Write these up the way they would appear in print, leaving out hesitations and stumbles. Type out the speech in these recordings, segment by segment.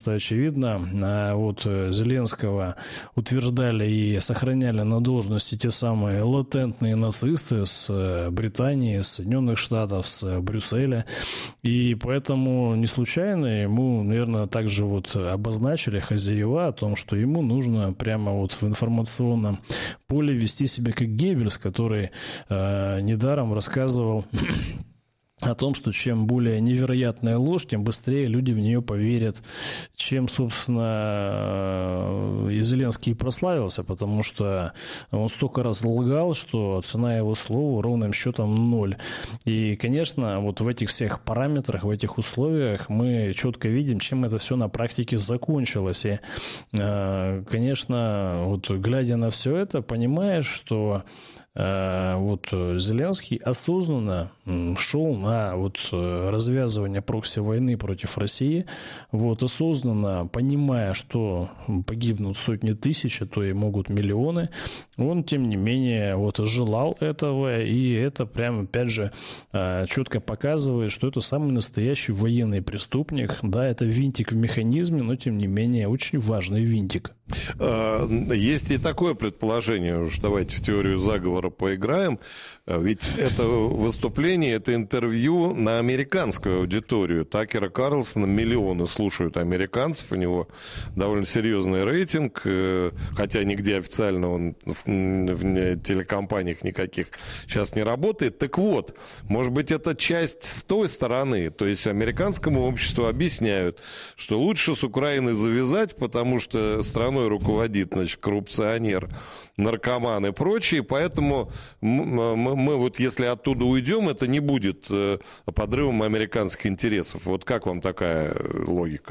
что, очевидно, вот Зеленского утверждали и сохраняли на должности те самые латентные нацисты с Британии, с Соединенных Штатов, с Брюсселя. И поэтому не случайно ему, наверное, также вот обозначили хозяева о том, что ему нужно прямо вот в информационном поле вести себя как Геббельс, который недаром рассказывал о том, что чем более невероятная ложь, тем быстрее люди в нее поверят, чем, собственно, и Зеленский прославился, потому что он столько раз лгал, что цена его слову ровным счетом 0. И, конечно, вот в этих всех параметрах, в этих условиях мы четко видим, чем это все на практике закончилось. И, конечно, вот глядя на все это, понимаешь, что вот Зеленский осознанно шел на вот развязывание прокси-войны против России, вот осознанно понимая, что погибнут сотни тысяч, а то и могут миллионы, он, тем не менее, вот желал этого, и это прямо, опять же, четко показывает, что это самый настоящий военный преступник. Да, это винтик в механизме, но, тем не менее, очень важный винтик. Есть и такое предположение, уж давайте в теорию заговора поиграем, ведь это выступление, это интервью на американскую аудиторию. Такера Карлсона миллионы слушают американцев, у него довольно серьезный рейтинг, хотя нигде официально он в телекомпаниях никаких сейчас не работает. Так вот, может быть, это часть с той стороны, то есть американскому обществу объясняют, что лучше с Украиной завязать, потому что страной руководит, значит, коррупционер, наркоман и прочие, поэтому мы вот если оттуда уйдем, это не будет подрывом американских интересов. Вот как вам такая логика?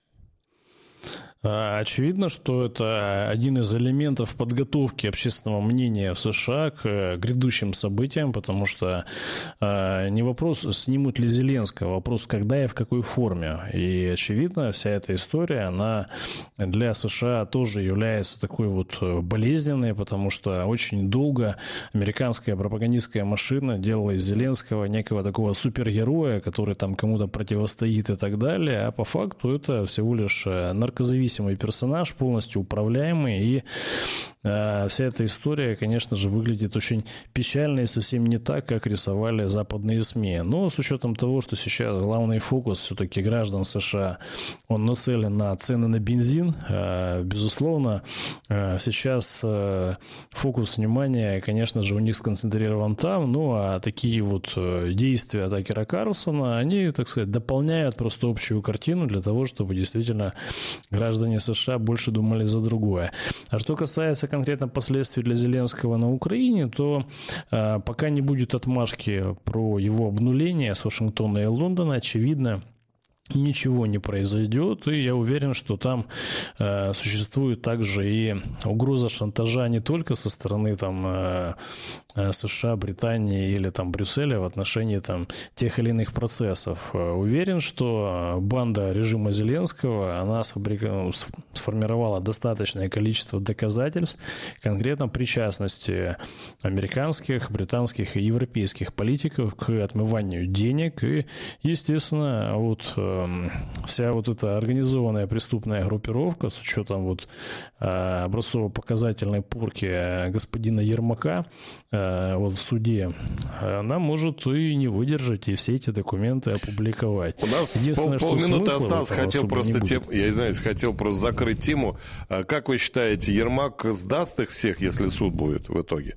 Очевидно, что это один из элементов подготовки общественного мнения в США к грядущим событиям, потому что не вопрос, снимут ли Зеленского, вопрос, когда и в какой форме. И, очевидно, вся эта история, она для США тоже является такой вот болезненной, потому что очень долго американская пропагандистская машина делала из Зеленского некого такого супергероя, который там кому-то противостоит и так далее, а по факту это всего лишь наркозависимый персонаж, полностью управляемый, и вся эта история, конечно же, выглядит очень печально и совсем не так, как рисовали западные СМИ. Но с учетом того, что сейчас главный фокус все-таки граждан США, он нацелен на цены на бензин, безусловно, сейчас фокус внимания, конечно же, у них сконцентрирован там, ну, а такие вот действия Такера Карлсона, они, так сказать, дополняют просто общую картину для того, чтобы действительно граждане США больше думали за другое. А что касается конкретно последствий для Зеленского на Украине, то пока не будет отмашки про его обнуление с Вашингтона и Лондона, очевидно, ничего не произойдет, и я уверен, что там существует также и угроза шантажа не только со стороны там США, Британии или там Брюсселя в отношении там тех или иных процессов. Уверен, что банда режима Зеленского, она сформировала достаточное количество доказательств конкретно причастности американских, британских и европейских политиков к отмыванию денег, и, естественно, вот вся вот эта организованная преступная группировка с учетом вот образцово-показательной порки господина Ермака вот в суде, она может и не выдержать, и все эти документы опубликовать. У нас полминуты осталось, хотел просто я извиняюсь, хотел просто закрыть тему. Как вы считаете, Ермак сдаст их всех, если суд будет в итоге?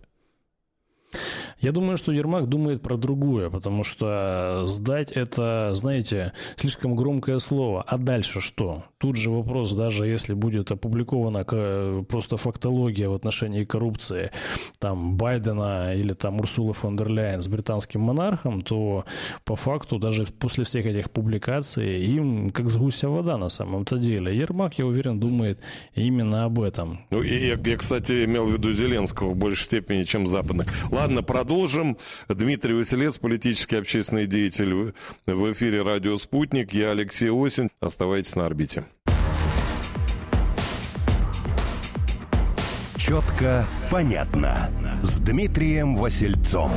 Я думаю, что Ермак думает про другое, потому что сдать это, знаете, слишком громкое слово. А дальше что? Тут же вопрос, даже если будет опубликована просто фактология в отношении коррупции там Байдена или там Урсулы фон дер Ляйен с британским монархом, то по факту даже после всех этих публикаций им как с гуся вода на самом-то деле. Ермак, я уверен, думает именно об этом. Ну, я, кстати, имел в виду Зеленского в большей степени, чем западных. Ладно, продолжим. Дмитрий Василец, политический общественный деятель, в эфире «Радио Спутник». Я Алексей Осин. Оставайтесь на орбите. Четко, понятно. С Дмитрием Васильцом.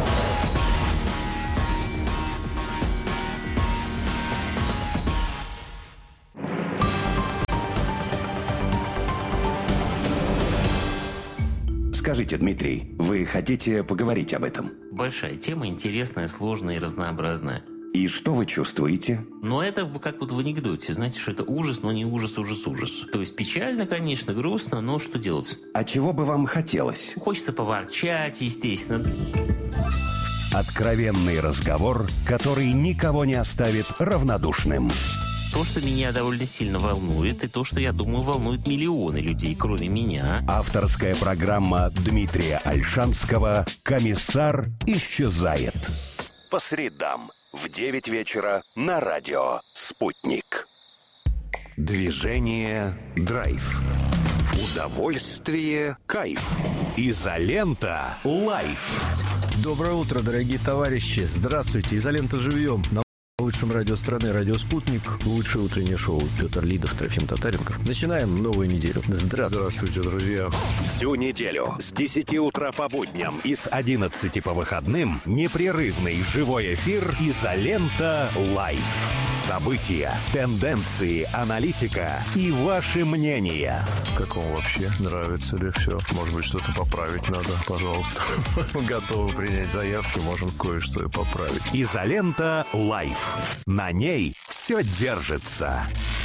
Скажите, Дмитрий, вы хотите поговорить об этом? Большая тема, интересная, сложная и разнообразная. И что вы чувствуете? Но это как вот в анекдоте. Знаете, что это ужас, но не ужас. То есть печально, конечно, грустно, но что делать? А чего бы вам хотелось? Хочется поворчать, естественно. Откровенный разговор, который никого не оставит равнодушным. То, что меня довольно сильно волнует, и то, что, я думаю, волнует миллионы людей, кроме меня. Авторская программа Дмитрия Ольшанского «Комиссар исчезает». По средам в 9 вечера на радио «Спутник». Движение «Драйв». Удовольствие «Кайф». Изолента «Лайф». Доброе утро, дорогие товарищи. Здравствуйте. Изолента живьем. На лучшем радио страны, радио «Спутник». Лучшее утреннее шоу. Петр Лидов, Трофим Татаренков. Начинаем новую неделю. Здравствуйте, друзья. Всю неделю с 10 утра по будням и с 11 по выходным непрерывный живой эфир «Изолента Лайф». События, тенденции, аналитика и ваши мнения. Как вам вообще? Нравится ли все? Может быть, что-то поправить надо? Пожалуйста. Готовы принять заявки, можем кое-что и поправить. «Изолента Лайф». На ней все держится.